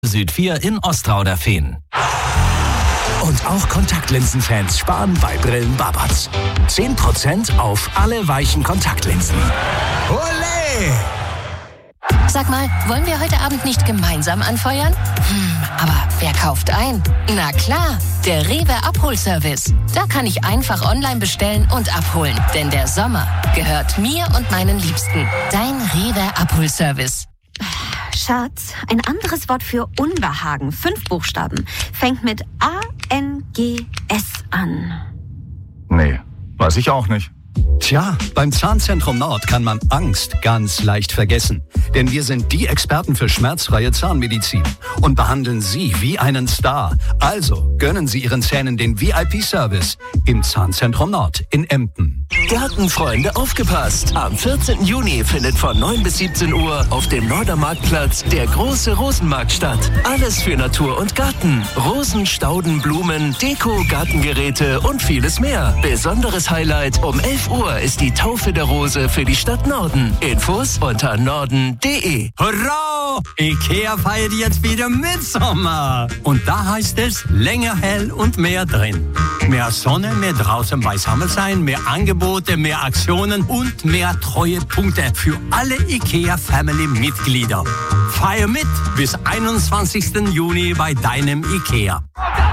Süd 4 in Ostrauderfehn. Und auch Kontaktlinsenfans sparen bei Brillen Babatz. 10% auf alle weichen Kontaktlinsen. Olé! Sag mal, wollen wir heute Abend nicht gemeinsam anfeuern? Aber wer kauft ein? Na klar, der Rewe Abholservice. Da kann ich einfach online bestellen und abholen. Denn der Sommer gehört mir und meinen Liebsten. Dein Rewe Abholservice. Schatz, ein anderes Wort für Unbehagen. 5 Buchstaben. Fängt mit A-N-G-S an. Nee, weiß ich auch nicht. Tja, beim Zahnzentrum Nord kann man Angst ganz leicht vergessen. Denn wir sind die Experten für schmerzfreie Zahnmedizin und behandeln Sie wie einen Star. Also gönnen Sie Ihren Zähnen den VIP-Service im Zahnzentrum Nord in Emden. Gartenfreunde, aufgepasst! Am 14. Juni findet von 9 bis 17 Uhr auf dem Nordermarktplatz der große Rosenmarkt statt. Alles für Natur und Garten. Rosen, Stauden, Blumen, Deko, Gartengeräte und vieles mehr. Besonderes Highlight: um 11 Uhr ist die Taufe der Rose für die Stadt Norden. Infos unter norden.de. Hurra! IKEA feiert jetzt wieder Mitsommer. Und da heißt es länger hell und mehr drin. Mehr Sonne, mehr draußen beisammen sein, mehr Angebote, mehr Aktionen und mehr Treuepunkte für alle IKEA-Family-Mitglieder. Feier mit bis 21. Juni bei deinem IKEA.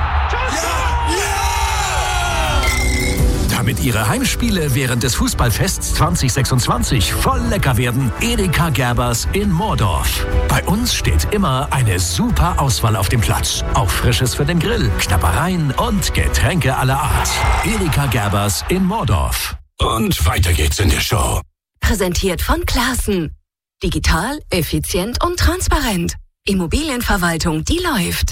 Damit Ihre Heimspiele während des Fußballfests 2026 voll lecker werden, Edeka Gerbers in Moordorf. Bei uns steht immer eine super Auswahl auf dem Platz. Auch Frisches für den Grill, Knabbereien und Getränke aller Art. Edeka Gerbers in Moordorf. Und weiter geht's in der Show. Präsentiert von Classen. Digital, effizient und transparent. Immobilienverwaltung, die läuft.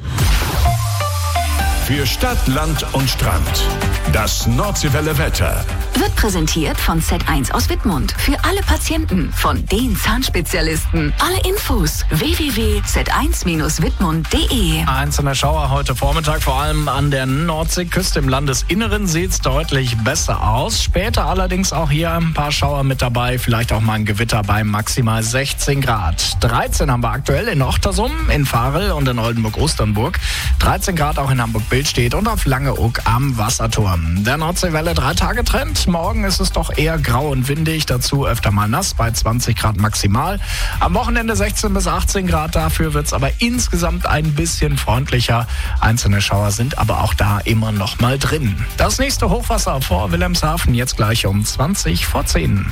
Für Stadt, Land und Strand. Das Nordseewelle Wetter. Wird präsentiert von Z1 aus Wittmund. Für alle Patienten von den Zahnspezialisten. Alle Infos www.z1-wittmund.de. Einzelne Schauer heute Vormittag, vor allem an der Nordseeküste. Im Landesinneren sieht es deutlich besser aus. Später allerdings auch hier ein paar Schauer mit dabei. Vielleicht auch mal ein Gewitter bei maximal 16 Grad. 13 haben wir aktuell in Ochtersum, in Varel und in Oldenburg-Osternburg. 13 Grad auch in Hamburg-Billstedt und auf Langeoog am Wasserturm. Der Nordseewelle 3-Tage-Trend. Morgen ist es doch eher grau und windig, dazu öfter mal nass bei 20 Grad maximal. Am Wochenende 16 bis 18 Grad, dafür wird es aber insgesamt ein bisschen freundlicher. Einzelne Schauer sind aber auch da immer noch mal drin. Das nächste Hochwasser vor Wilhelmshaven jetzt gleich um 20 vor 10.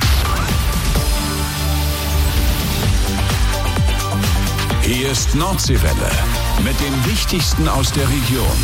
Hier ist Nordseewelle mit dem Wichtigsten aus der Region.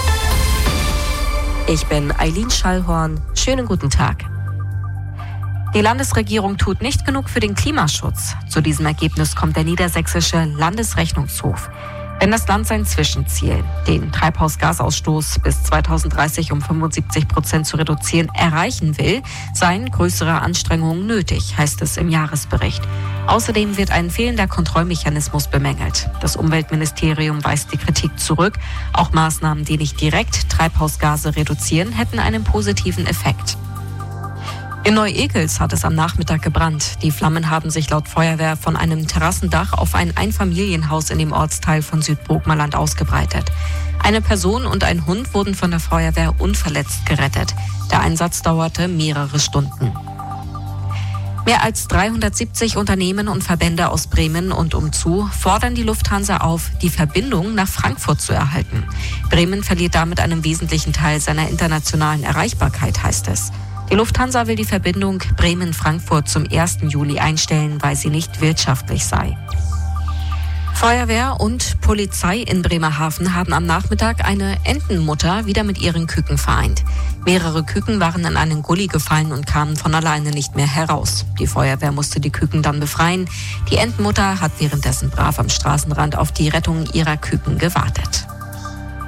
Ich bin Eileen Schallhorn. Schönen guten Tag. Die Landesregierung tut nicht genug für den Klimaschutz. Zu diesem Ergebnis kommt der niedersächsische Landesrechnungshof. Wenn das Land sein Zwischenziel, den Treibhausgasausstoß bis 2030 um 75% zu reduzieren, erreichen will, seien größere Anstrengungen nötig, heißt es im Jahresbericht. Außerdem wird ein fehlender Kontrollmechanismus bemängelt. Das Umweltministerium weist die Kritik zurück. Auch Maßnahmen, die nicht direkt Treibhausgase reduzieren, hätten einen positiven Effekt. In Neu-Egels hat es am Nachmittag gebrannt. Die Flammen haben sich laut Feuerwehr von einem Terrassendach auf ein Einfamilienhaus in dem Ortsteil von Südburgmaland ausgebreitet. Eine Person und ein Hund wurden von der Feuerwehr unverletzt gerettet. Der Einsatz dauerte mehrere Stunden. Mehr als 370 Unternehmen und Verbände aus Bremen und umzu fordern die Lufthansa auf, die Verbindung nach Frankfurt zu erhalten. Bremen verliert damit einen wesentlichen Teil seiner internationalen Erreichbarkeit, heißt es. Die Lufthansa will die Verbindung Bremen-Frankfurt zum 1. Juli einstellen, weil sie nicht wirtschaftlich sei. Feuerwehr und Polizei in Bremerhaven haben am Nachmittag eine Entenmutter wieder mit ihren Küken vereint. Mehrere Küken waren in einen Gully gefallen und kamen von alleine nicht mehr heraus. Die Feuerwehr musste die Küken dann befreien. Die Entenmutter hat währenddessen brav am Straßenrand auf die Rettung ihrer Küken gewartet.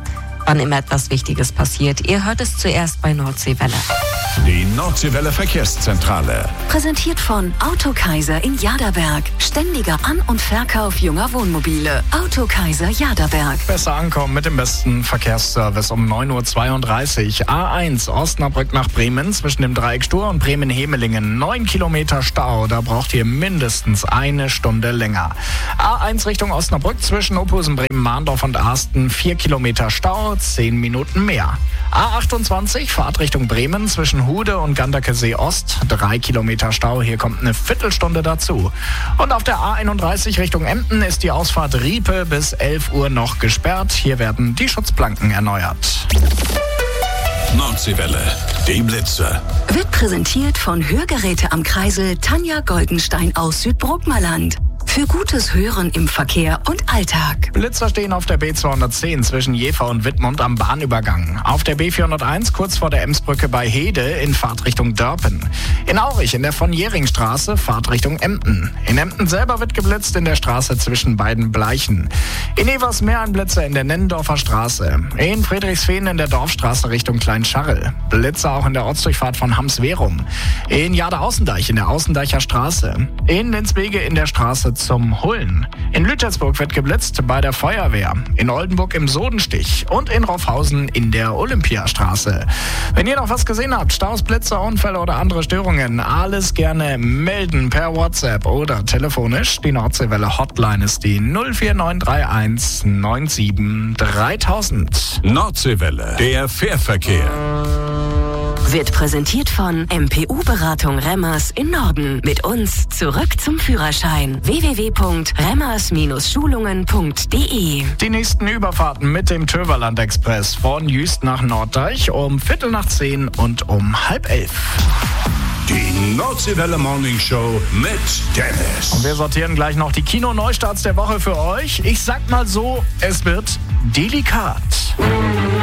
Wann immer etwas Wichtiges passiert, ihr hört es zuerst bei Nordseewelle. Die Nordseewelle Verkehrszentrale. Präsentiert von Autokaiser in Jaderberg. Ständiger An- und Verkauf junger Wohnmobile. Autokaiser Jaderberg. Besser ankommen mit dem besten Verkehrsservice um 9.32 Uhr. A1 Osnabrück nach Bremen zwischen dem Dreieck Stur und Bremen-Hemelingen. 9 Kilometer Stau, da braucht ihr mindestens eine Stunde länger. A1 Richtung Osnabrück zwischen Ophusen, Bremen-Mahndorf und Arsten. 4 Kilometer Stau, 10 Minuten mehr. A28 Fahrtrichtung Bremen zwischen Hude und Ganderkesee Ost. 3 Kilometer Stau, hier kommt eine Viertelstunde dazu. Und auf der A31 Richtung Emden ist die Ausfahrt Riepe bis 11 Uhr noch gesperrt. Hier werden die Schutzplanken erneuert. Nordseewelle, die Blitzer. Wird präsentiert von Hörgeräte am Kreisel Tanja Goldenstein aus Südbrookmerland. Für gutes Hören im Verkehr und Alltag. Blitzer stehen auf der B210 zwischen Jever und Wittmund am Bahnübergang. Auf der B401 kurz vor der Emsbrücke bei Hede in Fahrtrichtung Dörpen. In Aurich in der Von-Jering-Straße Fahrtrichtung Emden. In Emden selber wird geblitzt in der Straße zwischen beiden Bleichen. In Eversmeer ein Blitzer in der Nennendorfer Straße. In Friedrichsfehn in der Dorfstraße Richtung Kleinscharrel. Blitzer auch in der Ortsdurchfahrt von Hamswerum. In Jade-Außendeich in der Außendeicher Straße. In Lenzwege in der Straße zum Hullen. In Lütersburg wird geblitzt bei der Feuerwehr. In Oldenburg im Sodenstich und in Roffhausen in der Olympiastraße. Wenn ihr noch was gesehen habt, Staus, Blitze, Unfälle oder andere Störungen, alles gerne melden per WhatsApp oder telefonisch. Die Nordseewelle Hotline ist die 04931 97 3000. Nordseewelle, der Fährverkehr. Wird präsentiert von MPU-Beratung Remmers in Norden. Mit uns zurück zum Führerschein. www.remmers-schulungen.de. Die nächsten Überfahrten mit dem Töverland Express von Jüst nach Norddeich um 10:15 und um 10:30. Die Nordseewelle Morning Show mit Dennis. Und wir sortieren gleich noch die Kino-Neustarts der Woche für euch. Ich sag mal so, es wird delikat.